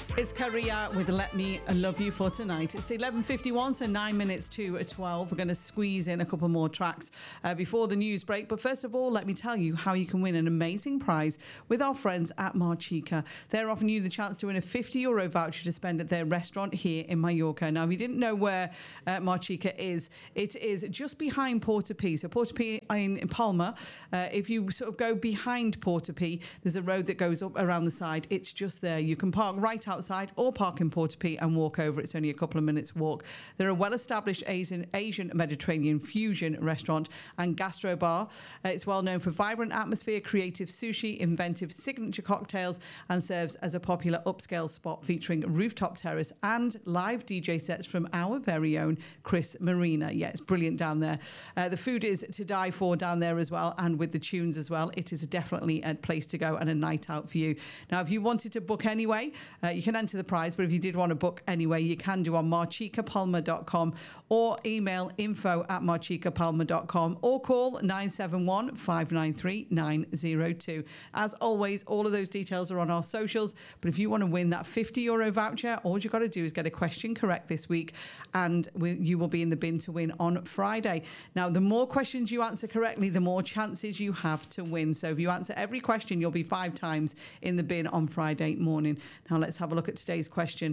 It's Karia with Let Me Love You for tonight. It's 11:51, so 9 minutes to 12. We're going to squeeze in a couple more tracks before the news break. But first of all, let me tell you how you can win an amazing prize with our friends at Marchica. They're offering you the chance to win a €50 voucher to spend at their restaurant here in Mallorca. Now, if you didn't know where Marchica is, it is just behind Portopee. So Portopee in Palma, if you sort of go behind Portopee, there's a road that goes up around the side. It's just there. You can park right outside or park in Portopee and walk over. It's only a couple of minutes walk. They're a well-established Asian Mediterranean fusion restaurant and gastro bar. It's well known for vibrant atmosphere, creative sushi, inventive signature cocktails, and serves as a popular upscale spot featuring rooftop terrace and live DJ sets from our very own Chris Marina. Yeah, it's brilliant down there. The food is to die for down there as well, and with the tunes as well. It is definitely a place to go and a night out for you. Now, if you wanted to book anyway, you can enter the prize, but if you did want to book anyway, you can do on marchicapalma.com or email info@marchicapalma.com or call 971 593 902. As always, all of those details are on our socials, but if you want to win that €50 voucher, all you've got to do is get a question correct this week and you will be in the bin to win on Friday. Now, the more questions you answer correctly, the more chances you have to win. So if you answer every question, you'll be 5 times in the bin on Friday morning. Now, let's have a look at today's question.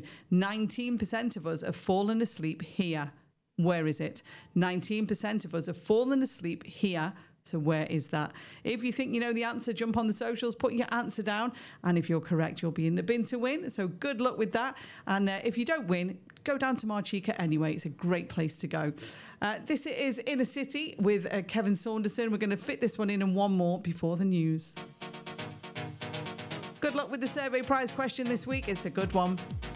19% of us have fallen asleep here. Where is it? 19% of us have fallen asleep here. So where is that? If you think you know the answer, jump on the socials, put your answer down. And if you're correct, you'll be in the bin to win. So good luck with that. And if you don't win, go down to Marchica anyway. It's a great place to go. This is Inner City with Kevin Saunderson. We're going to fit this one in and one more before the news. Good luck with the survey prize question this week. It's a good one.